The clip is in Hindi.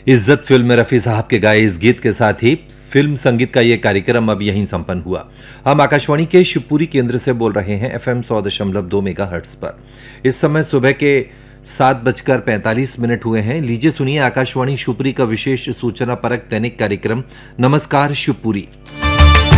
इज्जत फिल्म में रफी साहब के गाए इस गीत के साथ ही फिल्म संगीत का ये कार्यक्रम अब यहीं संपन्न हुआ। हम आकाशवाणी के शिवपुरी केंद्र से बोल रहे हैं FM 100.2 मेगाहर्ट्ज पर। इस समय सुबह के 7:45 हुए हैं। लीजिए सुनिए आकाशवाणी शिवपुरी का विशेष सूचना परक दैनिक कार्यक्रम नमस्कार शिवपुरी।